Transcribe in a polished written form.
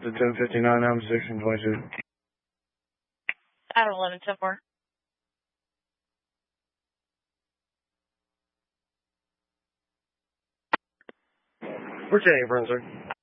to 1059, I'm 1622. Adam 11-10-4. We're taking friend, sir.